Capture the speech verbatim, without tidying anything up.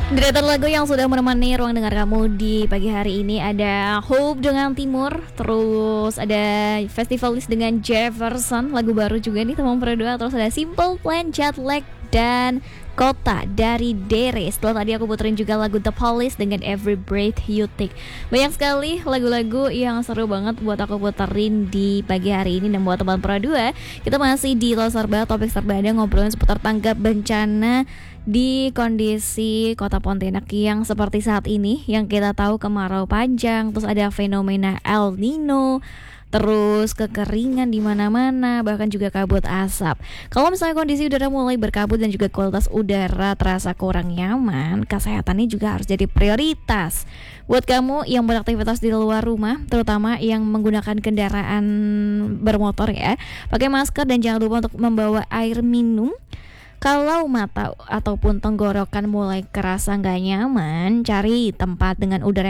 Deretan lagu yang sudah menemani ruang dengar kamu di pagi hari ini ada Hope dengan Timur, terus ada Festivalis dengan Jefferson, lagu baru juga nih teman berdua, terus ada Simple Plan, Jetlag, dan Kota dari Dere. Setelah tadi aku puterin juga lagu The Police dengan Every Breath You Take. Banyak sekali lagu-lagu yang seru banget buat aku puterin di pagi hari ini. Dan buat teman Pradua, kita masih di Lo Serba, topik serba ada ngobrolin seputar tanggap bencana di kondisi Kota Pontianak yang seperti saat ini, yang kita tahu kemarau panjang, terus ada fenomena El Nino, terus kekeringan di mana-mana, bahkan juga kabut asap. Kalau misalnya kondisi udara mulai berkabut dan juga kualitas udara terasa kurang nyaman, kesehatannya juga harus jadi prioritas. Buat kamu yang beraktivitas di luar rumah, terutama yang menggunakan kendaraan bermotor ya, pakai masker dan jangan lupa untuk membawa air minum. Kalau mata ataupun tenggorokan mulai kerasa nggak nyaman, cari tempat dengan udara